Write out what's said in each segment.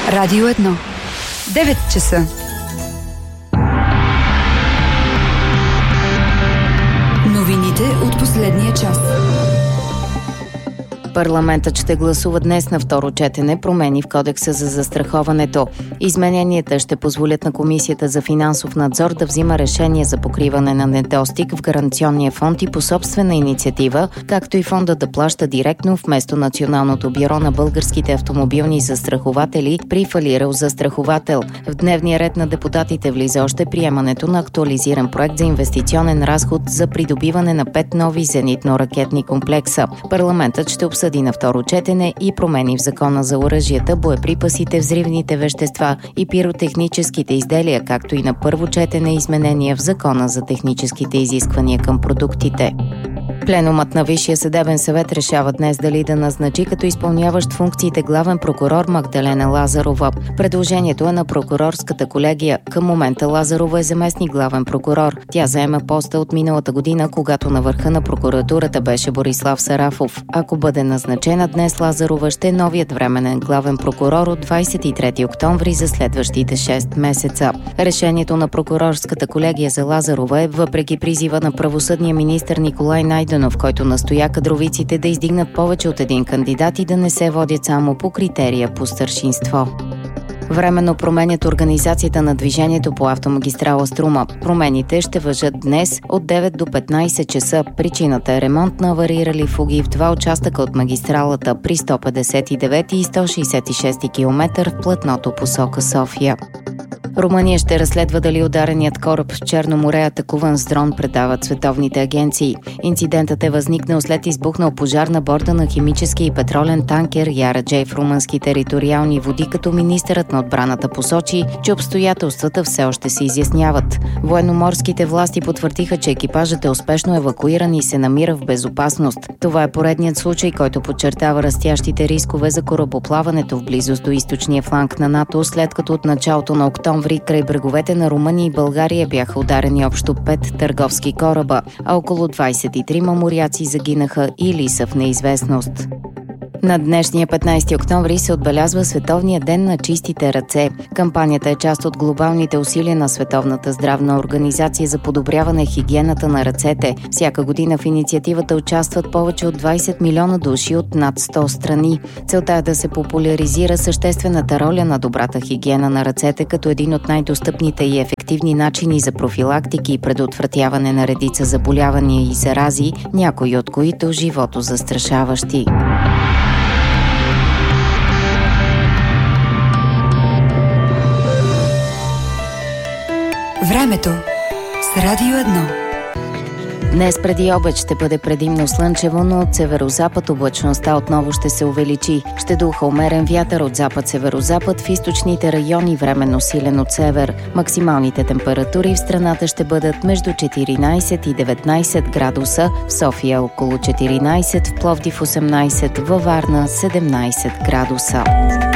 Радио 1. 9 часа. Новините от последния час. Парламентът ще гласува днес на второ четене промени в Кодекса за застраховането. Измененията ще позволят на Комисията за финансов надзор да взима решение за покриване на недостиг в гаранционния фонд и по собствена инициатива, както и фонда да плаща директно вместо Националното бюро на българските автомобилни застрахователи при фалирал застраховател. В дневния ред на депутатите влиза още приемането на актуализиран проект за инвестиционен разход за придобиване на 5 нови зенитно-ракетни комплекса. Парламентът ще обсъди на второ четене и промени в Закона за оръжията, боеприпасите, взривните вещества и пиротехническите изделия, както и на първо четене изменения в Закона за техническите изисквания към продуктите. Пленумът на Висшия съдебен съвет решава днес дали да назначи като изпълняващ функциите главен прокурор Магдалена Лазарова. Предложението е на прокурорската колегия. Към момента Лазарова е заместник главен прокурор. Тя заема поста от миналата година, когато на върха на прокуратурата беше Борислав Сарафов. Ако бъде назначена днес, Лазарова ще е новият временен главен прокурор от 23 октомври за следващите 6 месеца. Решението на прокурорската колегия за Лазарова е въпреки призива на правосъдния министър Николай Найденов, в който настоя кадровиците да издигнат повече от един кандидат и да не се водят само по критерия по старшинство. Временно променят организацията на движението по автомагистрала Струма. Промените ще важат днес от 9 до 15 часа. Причината е ремонт на аварирали фуги в два участъка от магистралата при 159 и 166 км в платното посока София. Румъния ще разследва дали удареният кораб в Черно море, атакуван с дрон, предават световните агенции. Инцидентът е възникнал след избухнал пожар на борда на химически и петролен танкер Яраджей в румънски териториални води, като министърът на отбраната посочи, че обстоятелствата все още се изясняват. Военноморските власти потвърдиха, че екипажът е успешно евакуиран и се намира в безопасност. Това е поредният случай, който подчертава растящите рискове за корабоплаването в близост до източния фланг на НАТО, след като от началото на октомври край бреговете на Румъния и България бяха ударени общо 5 търговски кораба, а около 23 моряци загинаха или са в неизвестност. На днешния 15 октомври се отбелязва Световния ден на чистите ръце. Кампанията е част от глобалните усилия на Световната здравна организация за подобряване хигиената на ръцете. Всяка година в инициативата участват повече от 20 милиона души от над 100 страни. Целта е да се популяризира съществената роля на добрата хигиена на ръцете като един от най-достъпните и ефективни начини за профилактики и предотвратяване на редица заболявания и зарази, някои от които живото застрашаващи. Времето с Радио 1. Днес преди обед ще бъде предимно слънчево, но от северозапад облачността отново ще се увеличи. Ще духа умерен вятър от запад-северозапад, в източните райони временно силен от север. Максималните температури в страната ще бъдат между 14 и 19 градуса, в София около 14, в Пловдив 18, във Варна 17 градуса.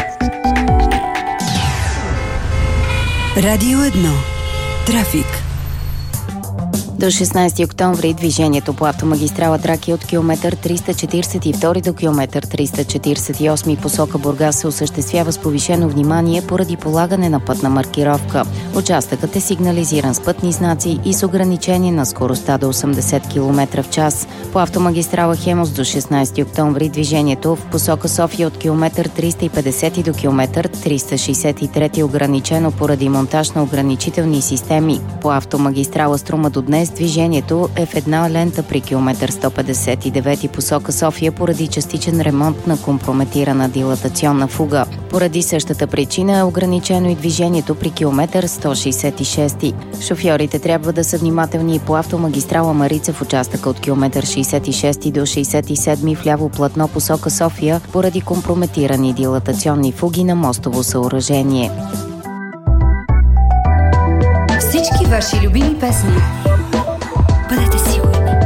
Радио 1. Трафик. До 16 октомври движението по автомагистрала Тракия от километър 342 до километър 348 посока Бургас се осъществява с повишено внимание поради полагане на пътна маркировка. Участъкът е сигнализиран с пътни знаци и с ограничение на скоростта до 80 км в час. По автомагистрала Хемус до 16 октомври движението в посока София от километър 350 до километър 363 ограничено поради монтаж на ограничителни системи. По автомагистрала Струма до днес движението е в една лента при километър 159 посока София поради частичен ремонт на компрометирана дилатационна фуга. Поради същата причина е ограничено и движението при километър 166. Шофьорите трябва да са внимателни и по автомагистрала Марица в участъка от километър 66 до 67 в ляво платно посока София поради компрометирани дилатационни фуги на мостово съоръжение. Всички ваши любими песни